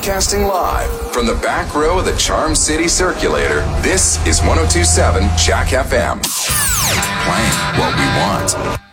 Broadcasting live from the back row of the Charm City Circulator, this is 102.7 Jack FM. Playing what we want.